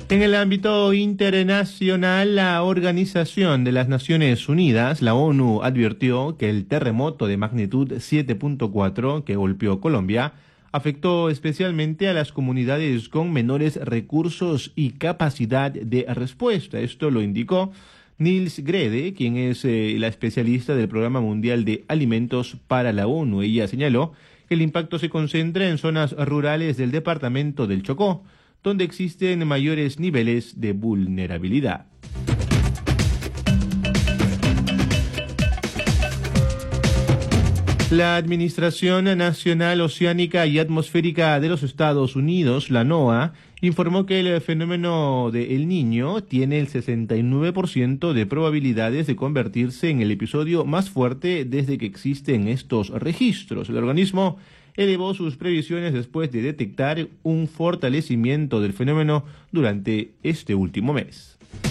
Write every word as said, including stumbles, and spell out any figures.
En el ámbito internacional, la Organización de las Naciones Unidas, la ONU, advirtió que el terremoto de magnitud siete punto cuatro que golpeó Colombia afectó especialmente a las comunidades con menores recursos y capacidad de respuesta. Esto lo indicó Nils Grede, quien es eh, la especialista del Programa Mundial de Alimentos para la ONU. Ella señaló que el impacto se concentra en zonas rurales del departamento del Chocó, donde existen mayores niveles de vulnerabilidad. La Administración Nacional Oceánica y Atmosférica de los Estados Unidos, la NOAA, informó que el fenómeno de El Niño tiene el sesenta y nueve por ciento de probabilidades de convertirse en el episodio más fuerte desde que existen estos registros. El organismo elevó sus previsiones después de detectar un fortalecimiento del fenómeno durante este último mes.